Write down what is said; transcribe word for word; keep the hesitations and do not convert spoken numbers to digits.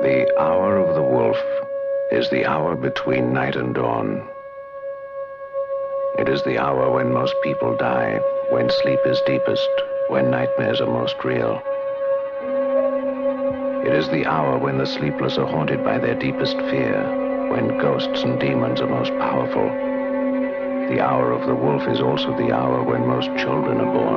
The hour of the wolf is the hour between night and dawn. It is the hour when most people die, when sleep is deepest, when nightmares are most real. It is the hour when the sleepless are haunted by their deepest fear, when ghosts and demons are most powerful. The hour of the wolf is also the hour when most children are born.